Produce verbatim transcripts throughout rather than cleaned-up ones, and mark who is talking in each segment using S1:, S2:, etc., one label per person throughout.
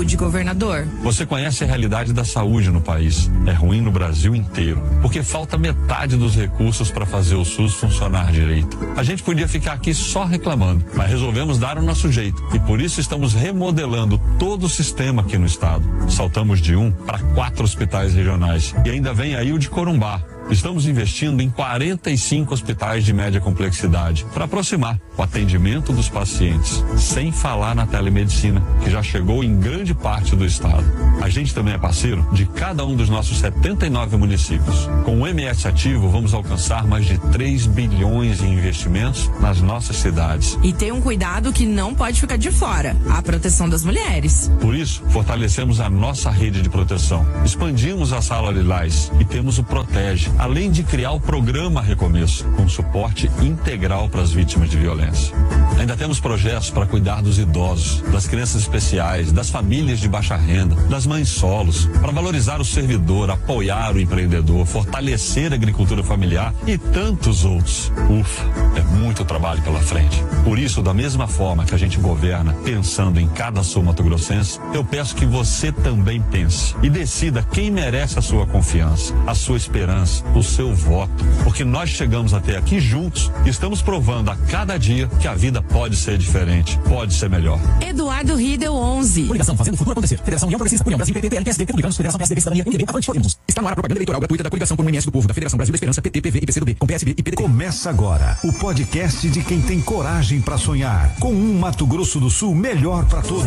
S1: saúde, governador?
S2: Você conhece a realidade da saúde no país. É ruim no Brasil inteiro, porque falta metade dos recursos para fazer o SUS funcionar direito. A gente podia ficar aqui só reclamando, mas resolvemos dar o nosso jeito e por isso estamos remodelando todo o sistema aqui no estado. Saltamos de um para quatro hospitais regionais e ainda vem aí o de Corumbá. Estamos investindo em quarenta e cinco hospitais de média complexidade para aproximar o atendimento dos pacientes, sem falar na telemedicina, que já chegou em grande parte do estado. A gente também é parceiro de cada um dos nossos setenta e nove municípios. Com o M S ativo, vamos alcançar mais de três bilhões em investimentos nas nossas cidades.
S1: E tem um cuidado que não pode ficar de fora, a proteção das mulheres.
S2: Por isso, fortalecemos a nossa rede de proteção, expandimos a Sala Lilás e temos o Protege, além de criar o programa Recomeço, com suporte integral para as vítimas de violência. Ainda temos projetos para cuidar dos idosos, das crianças especiais, das famílias de baixa renda, das mães solos, para valorizar o servidor, apoiar o empreendedor, fortalecer a agricultura familiar e tantos outros. Ufa, é muito trabalho pela frente. Por isso, da mesma forma que a gente governa pensando em cada sul mato-grossense, eu peço que você também pense e decida quem merece a sua confiança, a sua esperança, o seu voto, porque nós chegamos até aqui juntos e estamos provando a cada dia que a vida pode ser diferente, pode ser melhor.
S1: Eduardo Riedel, onze.
S3: Coligação Fazendo o Futuro Acontecer. Federação União Progressista, União Brasil, P T, P L, P S D, Republicanos, Federação P S D B, Cidadania, M D B, Avante Podemos. Está no ar a propaganda eleitoral gratuita da Coligação por um M S do Povo, da Federação Brasil da Esperança, P T, P V e P C do B, com P S B e P D T.
S4: Começa agora o podcast de quem tem coragem para sonhar, com um Mato Grosso do Sul melhor para todos.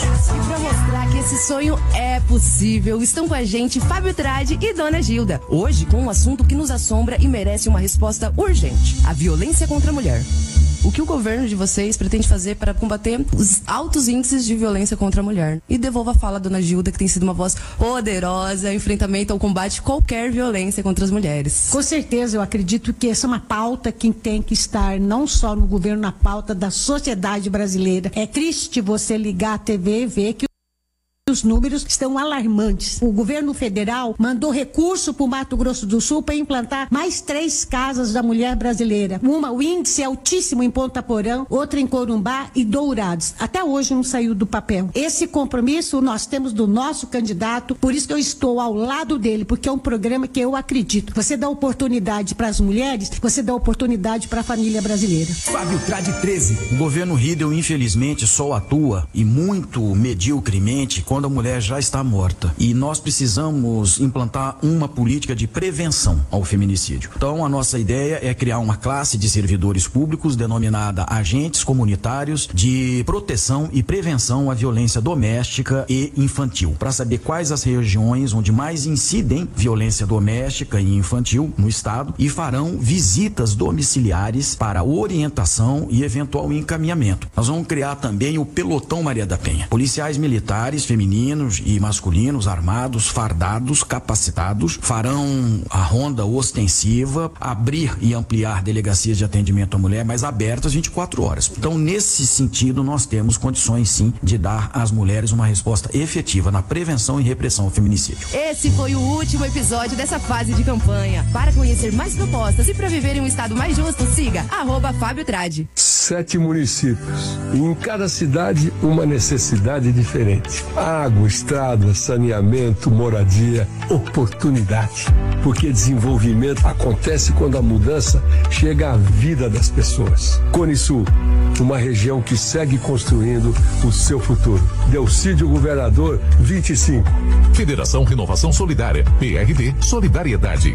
S5: E para mostrar que esse sonho é possível, estão com a gente Fábio Tradi e Dona Gilda. Hoje com um assunto que nos assombra e merece uma resposta urgente: a violência contra a mulher. O que o governo de vocês pretende fazer para combater os altos índices de violência contra a mulher? E devolva a fala à Dona Gilda, que tem sido uma voz poderosa em enfrentamento ao combate a qualquer violência contra as mulheres.
S6: Com certeza, eu acredito que essa é uma pauta que tem que estar não só no governo, na pauta da sociedade brasileira. É triste você ligar a T V e ver que os números estão alarmantes. O governo federal mandou recurso para o Mato Grosso do Sul para implantar mais três casas da mulher brasileira. Uma, o índice é altíssimo em Ponta Porã, outra em Corumbá e Dourados. Até hoje não saiu do papel. Esse compromisso nós temos do nosso candidato, por isso que eu estou ao lado dele, porque é um programa que eu acredito. Você dá oportunidade para as mulheres, você dá oportunidade para a família brasileira.
S3: Fábio Tradi, treze. O governo Riedel, infelizmente, só atua, e muito mediocremente, quando a mulher já está morta. E nós precisamos implantar uma política de prevenção ao feminicídio. Então, a nossa ideia é criar uma classe de servidores públicos denominada agentes comunitários de proteção e prevenção à violência doméstica e infantil, para saber quais as regiões onde mais incidem violência doméstica e infantil no estado, e farão visitas domiciliares para orientação e eventual encaminhamento. Nós vamos criar também o Pelotão Maria da Penha. Policiais militares femininos e masculinos armados, fardados, capacitados, farão a ronda ostensiva, abrir e ampliar delegacias de atendimento à mulher, mas abertas vinte e quatro horas. Então, nesse sentido, nós temos condições, sim, de dar às mulheres uma resposta efetiva na prevenção e repressão ao feminicídio.
S5: Esse foi o último episódio dessa fase de campanha. Para conhecer mais propostas e para viver em um estado mais justo, siga arroba Fábio Tradi.
S7: Sete municípios, e em cada cidade uma necessidade diferente. Água, estrada, saneamento, moradia, oportunidade. Porque desenvolvimento acontece quando a mudança chega à vida das pessoas. Cone Sul, uma região que segue construindo o seu futuro. Delcídio Governador, vinte e cinco.
S8: Federação Renovação Solidária, P R D Solidariedade.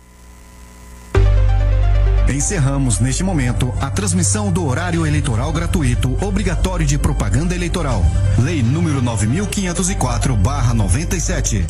S9: Encerramos neste momento a transmissão do horário eleitoral gratuito obrigatório de propaganda eleitoral. Lei número nove mil quinhentos e quatro barra noventa e sete.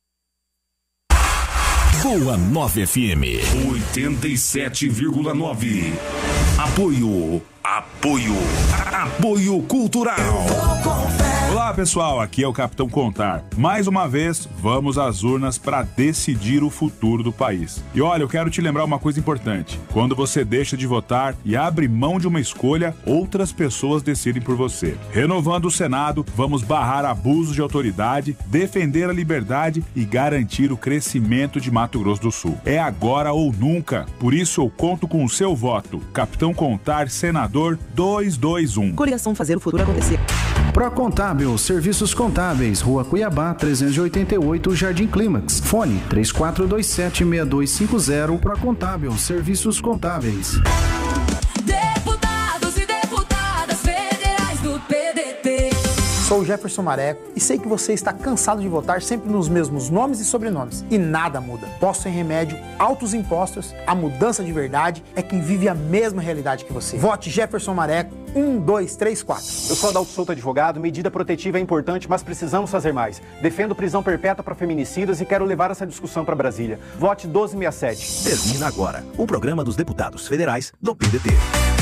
S8: Boa Nove F M oitenta e sete vírgula nove. Apoio, apoio, apoio cultural.
S10: Olá pessoal, aqui é o Capitão Contar. Mais uma vez, vamos às urnas para decidir o futuro do país. E olha, eu quero te lembrar uma coisa importante. Quando você deixa de votar e abre mão de uma escolha, outras pessoas decidem por você. Renovando o Senado, vamos barrar abusos de autoridade, defender a liberdade e garantir o crescimento de Mato Grosso do Sul. É agora ou nunca. Por isso eu conto com o seu voto. Capitão Contar, Senador duzentos e vinte e um.
S5: Coligação Fazer o Futuro Acontecer.
S4: Procontar,
S11: Contábil Serviços Contábeis, Rua Cuiabá, trezentos e oitenta e oito, Jardim Clímax. Fone três quatro dois sete, seis dois cinco zero. Procontábil Serviços Contábeis.
S12: Deputados e deputadas federais do P D T.
S13: Sou Jefferson Mareco e sei que você está cansado de votar sempre nos mesmos nomes e sobrenomes. E nada muda. Posto sem remédio, altos impostos, a mudança de verdade é quem vive a mesma realidade que você. Vote Jefferson Mareco, um, dois, três, quatro.
S14: Eu sou Adalto Souto, advogado. Medida protetiva é importante, mas precisamos fazer mais. Defendo prisão perpétua para feminicidas e quero levar essa discussão para Brasília. Vote doze sessenta e sete.
S15: Termina agora o programa dos deputados federais do P D T.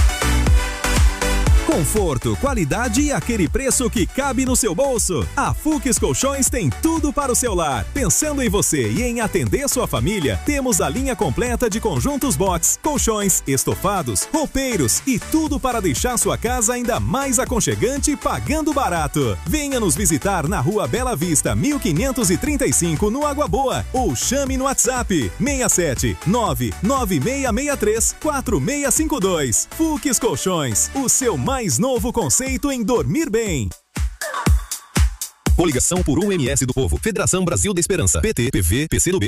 S16: Conforto, qualidade e aquele preço que cabe no seu bolso. A Fux Colchões tem tudo para o seu lar. Pensando em você e em atender sua família, temos a linha completa de conjuntos box, colchões, estofados, roupeiros e tudo para deixar sua casa ainda mais aconchegante pagando barato. Venha nos visitar na Rua Bela Vista, mil quinhentos e trinta e cinco, no Água Boa, ou chame no WhatsApp seis sete nove nove seis seis três quatro seis cinco dois. Fux Colchões, o seu mais Mais novo conceito em dormir bem.
S15: Coligação por um M S do Povo. Federação Brasil da Esperança. P T, P V, P C do B.